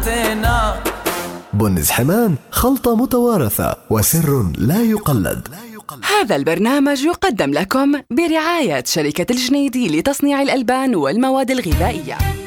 بن زحمان، خلطة متوارثة وسر لا يقلد. هذا البرنامج يقدم لكم برعاية شركة الجنيدي لتصنيع الألبان والمواد الغذائية.